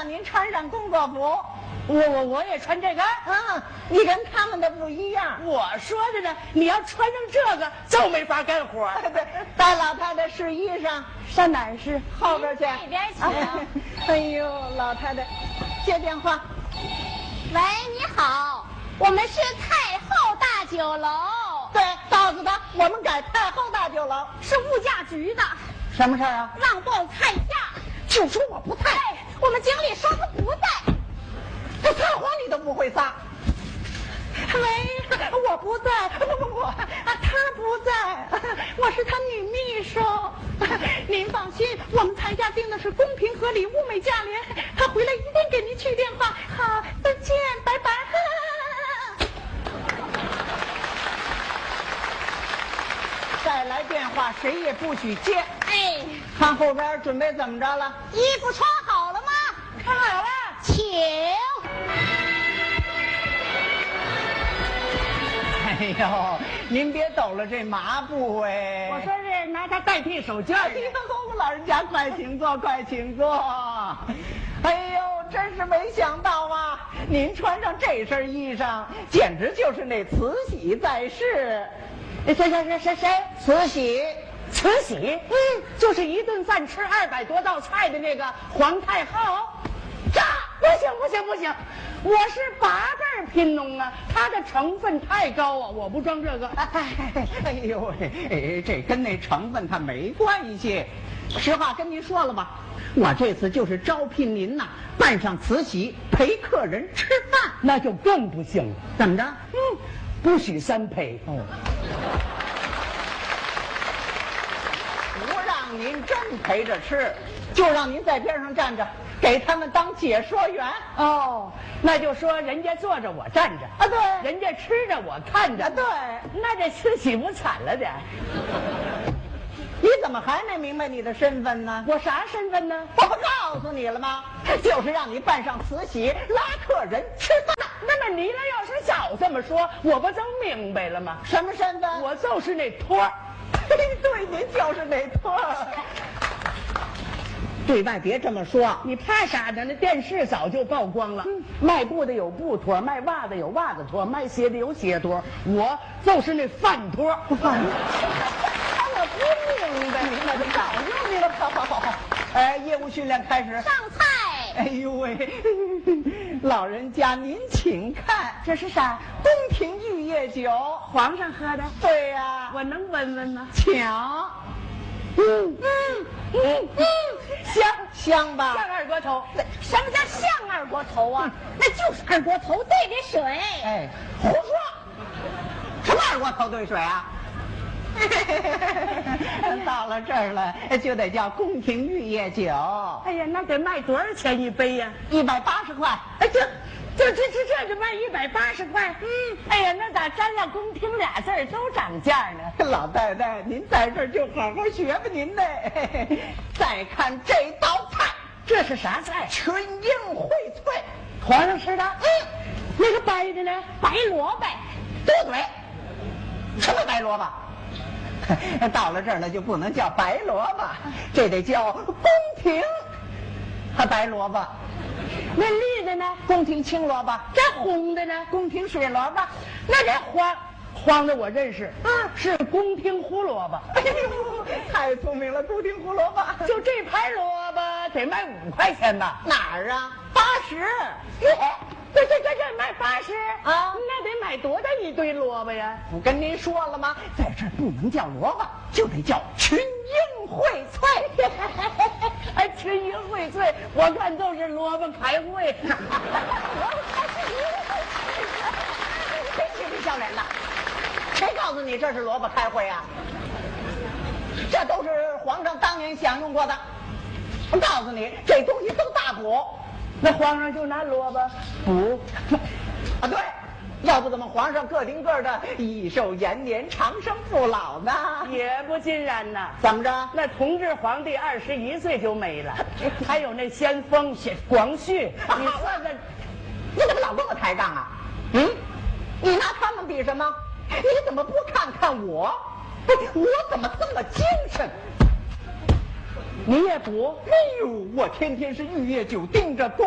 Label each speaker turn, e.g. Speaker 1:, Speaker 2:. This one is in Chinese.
Speaker 1: 让您穿上工作服。
Speaker 2: 我也穿这个。
Speaker 1: 你跟他们的不一样。
Speaker 2: 我说的呢，你要穿上这个就没法干活。
Speaker 1: 对，带老太太试衣裳，
Speaker 2: 上哪儿试？
Speaker 1: 后边去。
Speaker 3: 那边去。
Speaker 1: 哎呦，老太太，接电话。
Speaker 3: 喂，你好，我们是太后大酒楼。
Speaker 1: 对，告诉他我们改太后大酒楼。
Speaker 3: 是物价局的。
Speaker 1: 什么事儿啊？
Speaker 3: 让报菜价。
Speaker 1: 就说我不在。
Speaker 3: 我们经理说他不在。
Speaker 1: 这撒谎你都不会撒。喂，我不在，不，他不在，我是他女秘书。您放心，我们菜价定的是公平合理、物美价廉。他回来一定给您去电话。好，再见，拜拜。再来电话，谁也不许接。
Speaker 3: 哎，
Speaker 1: 看后边准备怎么着了？
Speaker 3: 衣服穿好了吗？
Speaker 1: 穿好了，
Speaker 3: 请。
Speaker 1: 哎呦，您别抖了这麻布哎！
Speaker 2: 我说是拿它代替手绢。
Speaker 1: 哎呦，老人家快请坐，快请坐。哎呦，真是没想到啊！您穿上这身衣裳，简直就是那慈禧在世。谁？慈禧。
Speaker 2: 慈禧，就是一顿饭吃200多道菜的那个皇太后。这不行，我是8辈贫农啊，它的成分太高啊，我不装这个。
Speaker 1: 哎呦喂，这跟那成分它没关系。实话跟您说了吧，我这次就是招聘您呐，扮上慈禧陪客人吃饭，
Speaker 2: 那就更不行了。
Speaker 1: 怎么着？
Speaker 2: 不许3陪。
Speaker 1: 不让您真陪着吃，就让您在边上站着，给他们当解说员。
Speaker 2: 那就说人家坐着我站着
Speaker 1: 啊，对，
Speaker 2: 人家吃着我看着，
Speaker 1: 对，
Speaker 2: 那这慈禧不惨了点？
Speaker 1: 你怎么还没明白你的身份呢？
Speaker 2: 我啥身份呢？
Speaker 1: 我不告诉你了吗？就是让你扮上慈禧拉客人吃饭。
Speaker 2: 那么你要是早这么说，我不就明白了吗？
Speaker 1: 什么身份？
Speaker 2: 我就是那托儿。
Speaker 1: 对，您就是那托儿。对外别这么说，
Speaker 2: 你怕啥呢？那电视早就曝光了。卖布的有布托，卖袜子有袜子托，卖鞋的有鞋托，我就是那饭托。
Speaker 1: 饭托。我不明白，明白就早就明白。好。业务训练开始。
Speaker 3: 上菜。
Speaker 1: 哎呦喂，老人家您请看，
Speaker 2: 这是啥？
Speaker 1: 宫廷玉液酒，
Speaker 2: 皇上喝的。
Speaker 1: 对呀，
Speaker 2: 我能闻闻吗？
Speaker 1: 抢。香吧？
Speaker 2: 像二锅头。
Speaker 3: 什么叫像二锅头啊？那就是二锅头兑的水。
Speaker 1: 哎，胡说！什么二锅头兑水啊？到了这儿了，就得叫宫廷玉液酒。
Speaker 2: 哎呀，那得卖多少钱一杯呀
Speaker 1: ？180块。
Speaker 2: 哎，这就卖180块。哎呀，那咋沾了宫廷俩字都涨价呢？
Speaker 1: 老太太，您在这儿就好好学吧您呢。再看这道菜，
Speaker 2: 这是啥菜？
Speaker 1: 群英荟萃，
Speaker 2: 皇上吃的。那个白的呢？
Speaker 3: 白萝卜。
Speaker 1: 多嘴。什么白萝卜？到了这儿了就不能叫白萝卜，这得叫宫廷白萝卜。
Speaker 2: 那绿的呢？
Speaker 1: 宫廷青萝卜。
Speaker 2: 这红的呢？
Speaker 1: 宫廷水萝卜。
Speaker 2: 那这黄的我认识，是宫廷胡萝卜。
Speaker 1: 哎呦，太聪明了，宫廷胡萝卜。
Speaker 2: 就这盘萝卜得卖5块钱吧？
Speaker 1: 哪儿啊？80。
Speaker 2: 这卖80
Speaker 1: 啊？
Speaker 2: 那得买多大一堆萝卜呀？
Speaker 1: 不跟您说了吗？在这儿不能叫萝卜，就得叫群英荟萃。
Speaker 2: 哎，群英荟萃，我看都是萝卜开会。
Speaker 1: 别嬉皮笑脸的，谁告诉你这是萝卜开会啊？这都是皇上当年享用过的。我告诉你，这东西都大补。
Speaker 2: 那皇上就拿萝卜补
Speaker 1: 啊？对，要不怎么皇上个顶个的益寿延年、长生不老呢？
Speaker 2: 也不尽然呐。
Speaker 1: 怎么着？
Speaker 2: 那同治皇帝21岁就没了，还有那先锋广旭，你算算，
Speaker 1: 你怎么老跟我抬杠啊？你拿他们比什么？你怎么不看看我？我怎么这么精神？
Speaker 2: 你也补？
Speaker 1: 哎呦，我天天是玉液酒盯着